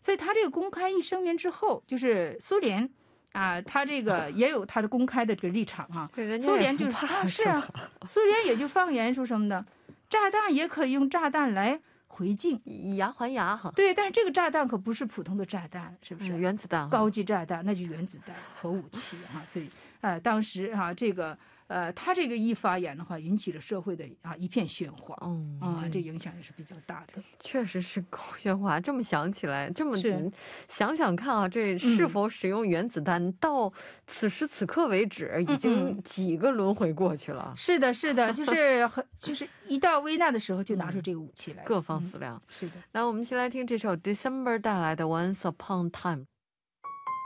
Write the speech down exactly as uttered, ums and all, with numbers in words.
所以他这个公开一声明之后，就是苏联啊，他这个也有他的公开的这个立场啊。苏联就是啊，是啊，苏联也就放言说什么的，炸弹也可以用炸弹来回敬， 以牙还牙哈。 对，但是这个炸弹可不是普通的炸弹，是不是？ 原子弹， 高级炸弹，那就原子弹核武器啊。所以呃，当时啊，这个呃，他这个一发言的话，引起了社会的啊一片喧哗，嗯啊，这影响也是比较大的。 确实是够喧哗。这么想起来，这么想想看啊，这是否使用原子弹，到此时此刻为止，已经几个轮回过去了。是的，是的，就是就是一到危难的时候就拿出这个武器来，各方思量。是的。那我们先来听这首 December 带来的 Once Upon a Time。